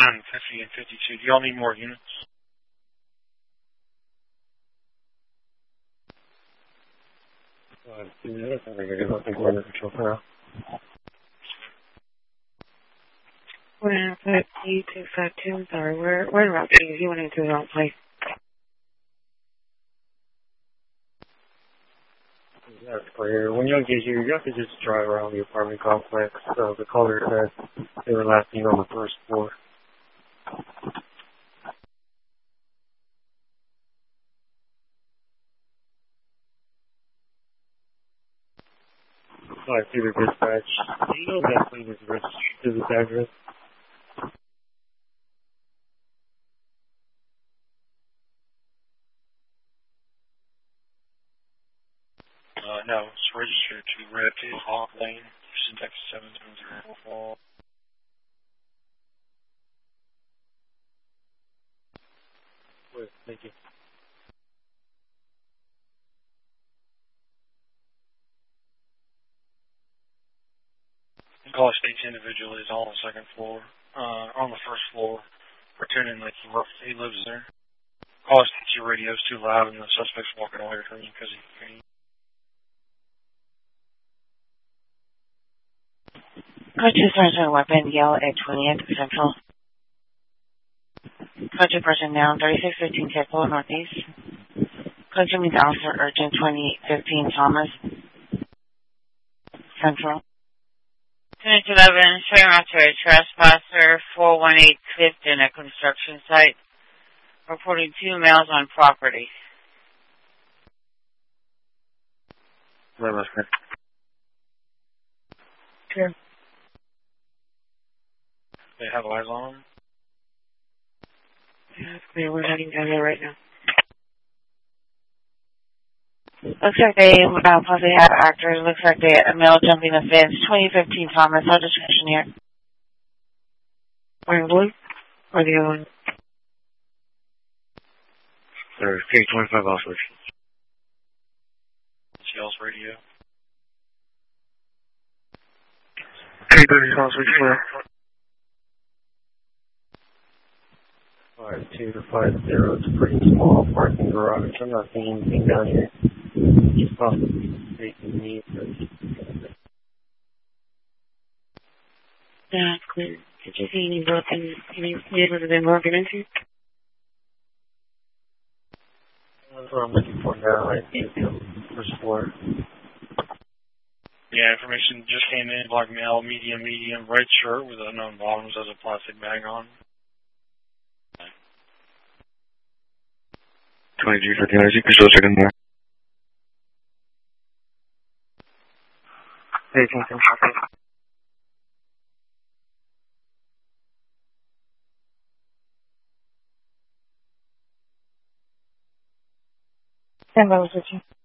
50 and 52. Do y'all need more units? Yeah, I think I can get border control for now. We're at 5252. Sorry, we're in Route 2. You went into the wrong place. That's clear. When y'all get here, you have to just drive around the apartment complex. The caller said they were last seen on the first floor. I see the dispatch. Do you know that plane is registered to this address? No, it's registered to Red Tail Hawk Lane, Houston, Texas 77044. Wait, thank you. The call states individual is on the second floor, on the first floor, pretending like he lives there. Call states your radio's too loud and the suspect's walking away from you because he can't. Coach Sergeant a weapon, yell at 20th Central. Coach person down, 3615 Keppel, Northeast. Coach means officer urgent 2815 Thomas Central. 1011, showing out to a trespasser, 418 Clifton, a construction site. Reporting 2 males on property. Where was it? Sure. They have eyes on them? Yeah, it's clear. We're heading down there right now. Looks like they possibly have actors. Looks like a male jumping the fence. 2015 Thomas. No description here. Wearing blue? Or the other one? There's K25 officers. Sales radio. K30 officers, sure. 5250. It's a pretty small parking garage. I'm not seeing anything down here. Just possibly taking me. Yeah, it's clear. Did you see any neighbors that they broken into? That's what I'm looking for now. I see the first floor. Yeah, information just came in. Black male, medium, red shirt with unknown bottoms, has a plastic bag on. 20G for the energy, still checking more. 18. Stand by, switching.